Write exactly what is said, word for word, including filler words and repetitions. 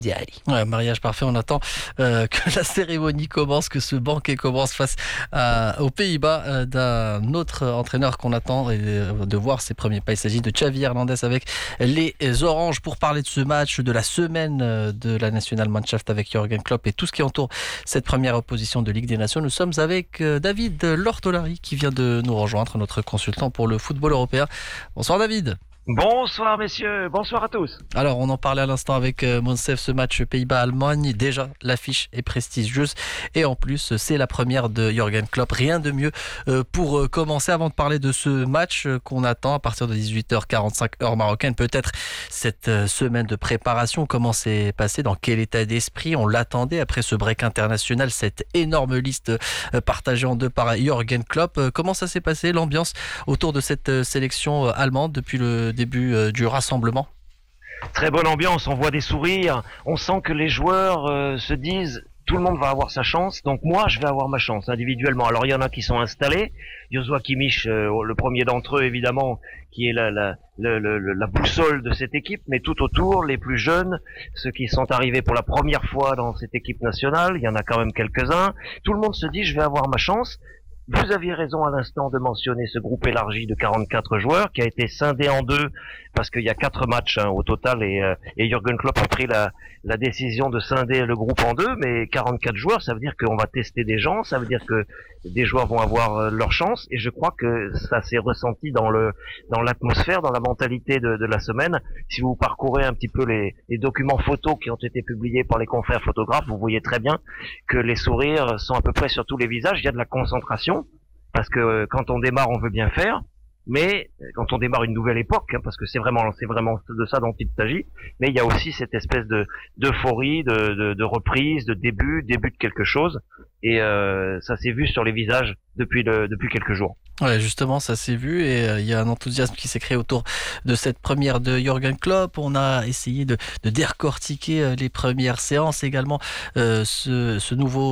Ouais, mariage parfait, on attend euh, que la cérémonie commence, que ce banquet commence face à- aux Pays-Bas euh, d'un autre entraîneur qu'on attend et euh, de voir ses premiers pas. Il s'agit de Xavi Hernandez avec les Oranges pour parler de ce match, de la semaine euh, de la Nationalmannschaft avec Jürgen Klopp et tout ce qui entoure cette première opposition de Ligue des Nations. Nous sommes avec euh, David Lortolari qui vient de nous rejoindre, notre consultant pour le football européen. Bonsoir David. Bonsoir messieurs, bonsoir à tous. Alors, on en parlait à l'instant avec euh, Monsef, ce match Pays-Bas-Allemagne. Déjà, l'affiche est prestigieuse. Et en plus, c'est la première de Jürgen Klopp. Rien de mieux euh, pour euh, commencer. Avant de parler de ce match euh, qu'on attend à partir de dix-huit heures quarante-cinq heure marocaine, peut-être cette euh, semaine de préparation, comment c'est passé, dans quel état d'esprit on l'attendait après ce break international, cette énorme liste euh, partagée en deux par Jürgen Klopp. Euh, comment ça s'est passé, l'ambiance autour de cette euh, sélection euh, allemande depuis le début euh, du rassemblement? Très bonne ambiance, on voit des sourires, on sent que les joueurs euh, se disent tout le monde va avoir sa chance, donc moi je vais avoir ma chance individuellement. Alors il y en a qui sont installés, Joshua Kimmich, euh, le premier d'entre eux évidemment, qui est la, la, la, la, la boussole de cette équipe, mais tout autour, les plus jeunes, ceux qui sont arrivés pour la première fois dans cette équipe nationale, il y en a quand même quelques-uns, tout le monde se dit je vais avoir ma chance. Vous aviez raison à l'instant de mentionner ce groupe élargi de quarante-quatre joueurs qui a été scindé en deux parce qu'il y a quatre matchs hein, au total et, euh, et Jürgen Klopp a pris la, la décision de scinder le groupe en deux, mais quarante-quatre joueurs, ça veut dire qu'on va tester des gens, ça veut dire que des joueurs vont avoir euh, leur chance et je crois que ça s'est ressenti dans le dans l'atmosphère, dans la mentalité de, de la semaine. Si vous parcourez un petit peu les, les documents photos qui ont été publiés par les confrères photographes, vous voyez très bien que les sourires sont à peu près sur tous les visages, il y a de la concentration. Parce que quand on démarre, on veut bien faire, mais quand on démarre une nouvelle époque, hein, parce que c'est vraiment, c'est vraiment de ça dont il s'agit. Mais il y a aussi cette espèce de d'euphorie, de, de, de reprise, de début, début de quelque chose, et euh, ça s'est vu sur les visages depuis le depuis quelques jours. Ouais, justement, ça s'est vu et il euh, y a un enthousiasme qui s'est créé autour de cette première de Jürgen Klopp. On a essayé de, de décortiquer euh, les premières séances également, euh, ce, ce nouveau